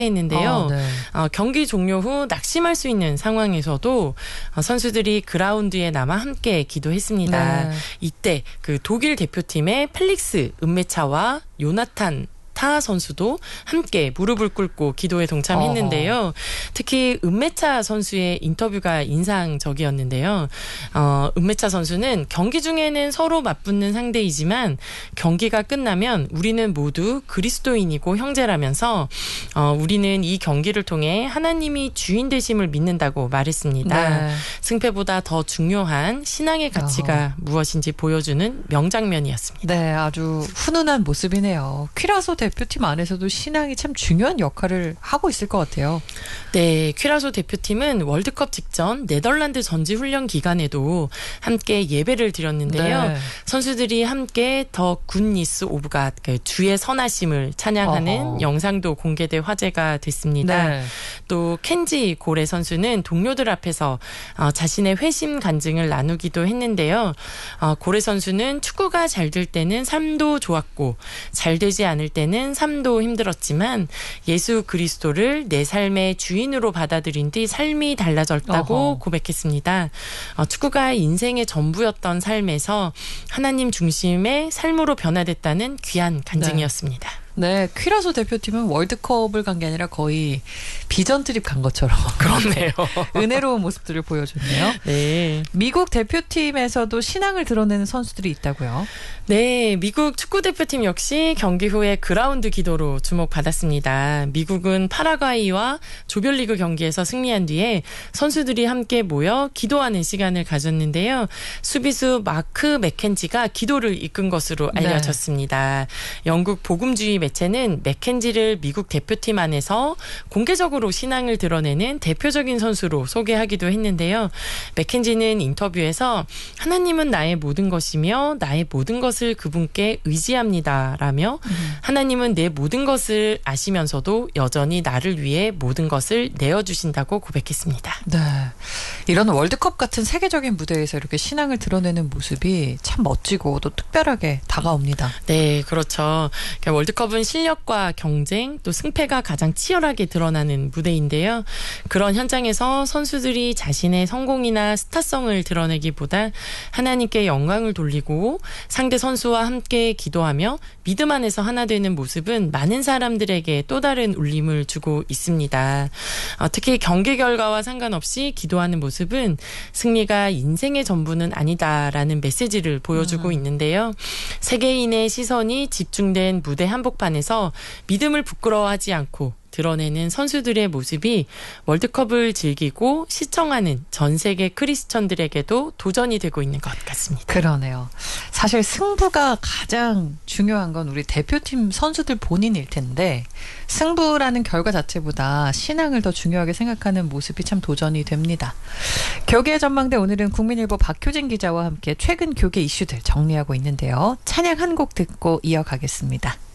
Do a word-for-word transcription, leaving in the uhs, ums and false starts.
했는데요. 어, 네. 어, 경기 종료 후 낙심할 수 있는 상황에서도 어, 선수들이 그라운드에 남아 함께 기도했습니다. 네. 이때 그 독일 대표팀의 펠릭스 은메차와 요나탄 타 선수도 함께 무릎을 꿇고 기도에 동참했는데요. 어허. 특히 은메차 선수의 인터뷰가 인상적이었는데요. 어, 은메차 선수는 경기 중에는 서로 맞붙는 상대이지만 경기가 끝나면 우리는 모두 그리스도인이고 형제라면서 어, 우리는 이 경기를 통해 하나님이 주인 되심을 믿는다고 말했습니다. 네. 승패보다 더 중요한 신앙의 가치가 어허. 무엇인지 보여주는 명장면이었습니다. 네, 아주 훈훈한 모습이네요. 퀴라소 대표팀 안에서도 신앙이 참 중요한 역할을 하고 있을 것 같아요. 네, 퀴라소 대표팀은 월드컵 직전 네덜란드 전지훈련 기간에도 함께 예배를 드렸는데요. 네. 선수들이 함께 더 굿니스 오브 갓, 그 주의 선하심을 찬양하는 어허. 영상도 공개돼 화제가 됐습니다. 네. 또 켄지 고레 선수는 동료들 앞에서 어, 자신의 회심 간증을 나누기도 했는데요. 어, 고레 선수는 축구가 잘 될 때는 삶도 좋았고 잘 되지 않을 때는 삶도 힘들었지만 예수 그리스도를 내 삶의 주인으로 받아들인 뒤 삶이 달라졌다고 어허. 고백했습니다. 어, 축구가 인생의 전부였던 삶에서 하나님 중심의 삶으로 변화됐다는 귀한 간증이었습니다. 네, 퀴라소 대표팀은 월드컵을 간 게 아니라 거의 비전 트립 간 것처럼 그렇네요. 은혜로운 모습들을 보여줬네요. 네. 미국 대표팀에서도 신앙을 드러내는 선수들이 있다고요? 네, 미국 축구대표팀 역시 경기 후에 그라운드 기도로 주목받았습니다. 미국은 파라과이와 조별리그 경기에서 승리한 뒤에 선수들이 함께 모여 기도하는 시간을 가졌는데요. 수비수 마크 맥켄지가 기도를 이끈 것으로 알려졌습니다. 네. 영국 복음주의 매체는 맥켄지를 미국 대표팀 안에서 공개적으로 신앙을 드러내는 대표적인 선수로 소개하기도 했는데요. 맥켄지는 인터뷰에서 하나님은 나의 모든 것이며 나의 모든 것을 그분께 의지합니다 라며 음. 하나님은 내 모든 것을 아시면서도 여전히 나를 위해 모든 것을 내어주신다고 고백했습니다. 네, 이런 월드컵 같은 세계적인 무대에서 이렇게 신앙을 드러내는 모습이 참 멋지고 또 특별하게 다가옵니다. 네, 그렇죠. 그러니까 월드컵은 실력과 경쟁 또 승패가 가장 치열하게 드러나는 무대인데요. 그런 현장에서 선수들이 자신의 성공이나 스타성을 드러내기보다 하나님께 영광을 돌리고 상대 선수와 함께 기도하며 믿음 안에서 하나 되는 모습은 많은 사람들에게 또 다른 울림을 주고 있습니다. 어, 특히 경기 결과와 상관없이 기도하는 모습은 승리가 인생의 전부는 아니다라는 메시지를 보여주고 음. 있는데요. 세계인의 시선이 집중된 무대 한복판에서 믿음을 부끄러워하지 않고 드러내는 선수들의 모습이 월드컵을 즐기고 시청하는 전 세계 크리스천들에게도 도전이 되고 있는 것 같습니다. 그러네요. 사실 승부가 가장 중요한 건 우리 대표팀 선수들 본인일 텐데 승부라는 결과 자체보다 신앙을 더 중요하게 생각하는 모습이 참 도전이 됩니다. 교계 전망대 오늘은 국민일보 박효진 기자와 함께 최근 교계 이슈들 정리하고 있는데요. 찬양 한 곡 듣고 이어가겠습니다.